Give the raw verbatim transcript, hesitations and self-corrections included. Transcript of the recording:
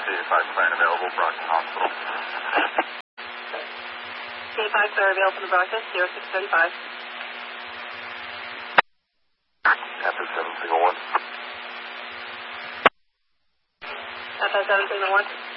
C A five clearing available, Brockton Hospital. C A five clear available to Brockton, zero six thirty five. After seven single one. After seven single one.